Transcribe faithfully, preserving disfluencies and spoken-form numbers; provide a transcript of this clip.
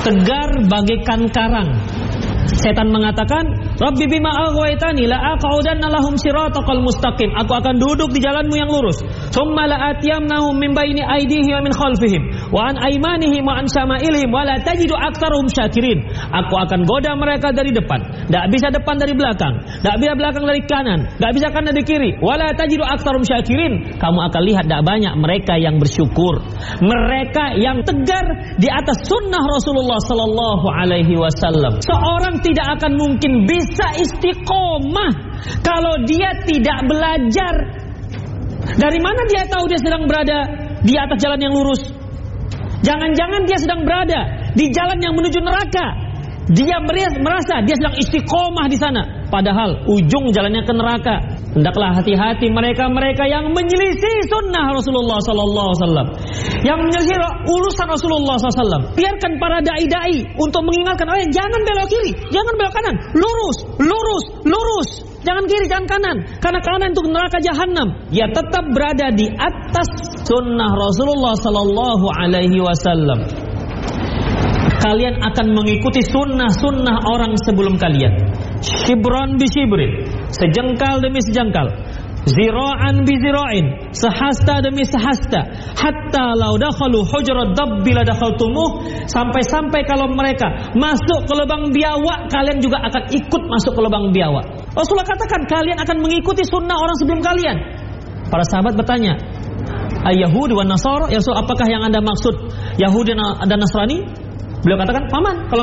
tegar bagaikan karang. Setan mengatakan, Rabbi bima aghwaytani la aq'udanna lahum siratal mustaqim. Aku akan duduk di jalanmu yang lurus. Tsumma la atiyamnahum min baini aydihim wa min khalfihim wa an aymanihim wa an syama'ilihim wa la tajidu aktsarahum syakirin. Aku akan goda mereka dari depan. Enggak bisa depan dari belakang, enggak bisa belakang dari kanan, enggak bisa kanan dari kiri. Wa la tajidu aktsarahum syakirin. Kamu akan lihat enggak banyak mereka yang bersyukur. Mereka yang tegar di atas sunnah Rasulullah sallallahu alaihi wasallam. Seorang tidak akan mungkin bisa istiqomah kalau dia tidak belajar. Dari mana dia tahu dia sedang berada di atas jalan yang lurus? Jangan-jangan dia sedang berada di jalan yang menuju neraka. Dia merasa dia sedang istiqomah di sana, padahal ujung jalannya ke neraka. Hendaklah hati-hati mereka-mereka yang menyelisih sunnah Rasulullah sallallahu alaihi wasallam, yang menyelisih urusan Rasulullah sallallahu alaihi wasallam. Biarkan para dai-dai untuk mengingatkan, oh, jangan belok kiri, jangan belok kanan, lurus, lurus, lurus. Jangan kiri, jangan kanan, karena kanan itu neraka jahanam. Ya tetap berada di atas sunnah Rasulullah sallallahu alaihi wasallam. Kalian akan mengikuti sunnah-sunnah orang sebelum kalian. Shibran bi shibrin, sejengkal demi sejengkal, zira'an bi zira'in, sehasta demi sehasta, hatta law dakhalu hujrat dabbi la dakhaltumuh, sampai-sampai kalau mereka masuk ke lubang biawak, kalian juga akan ikut masuk ke lubang biawak. Rasulullah katakan kalian akan mengikuti sunnah orang sebelum kalian. Para sahabat bertanya, Yahudi wa Nasara, ya Rasul, apakah yang Anda maksud Yahudi dan Nasrani? Beliau katakan, paman, kalau